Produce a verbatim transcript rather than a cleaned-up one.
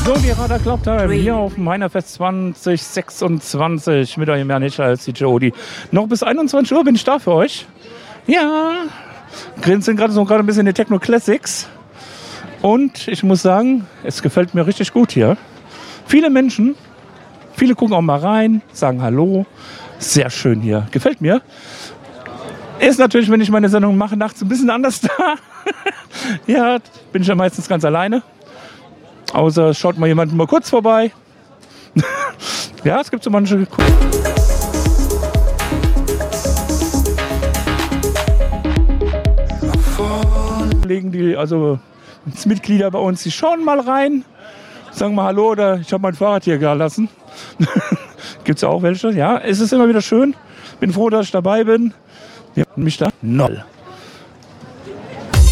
So, die Radar Club Time hier auf dem Heinerfest zwanzig sechsundzwanzig mit eurem Jan Hitscher als D J Odi. Noch bis einundzwanzig Uhr bin ich da für euch. Ja, grinsen gerade so gerade ein bisschen die Techno Classics. Und ich muss sagen, es gefällt mir richtig gut hier. Viele Menschen, viele gucken auch mal rein, sagen Hallo. Sehr schön hier, gefällt mir. Ist natürlich, wenn ich meine Sendung mache, nachts ein bisschen anders da. Ja, bin ich ja meistens ganz alleine. Außer schaut mal jemand mal kurz vorbei. Ja, es gibt so manche Kollegen, die also Mitglieder bei uns, die schauen mal rein, sagen mal Hallo oder ich habe mein Fahrrad hier gelassen. Gibt es auch welche? Ja, es ist immer wieder schön. Bin froh, dass ich dabei bin. Ja, mich da null.